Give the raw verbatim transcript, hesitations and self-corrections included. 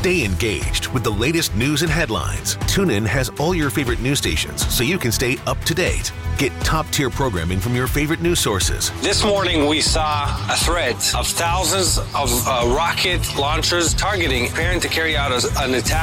Stay engaged with the latest news and headlines. TuneIn has all your favorite news stations so you can stay up to date. Get top-tier programming from your favorite news sources. This morning, we saw a threat of thousands of uh, rocket launchers targeting, preparing to carry out a, an attack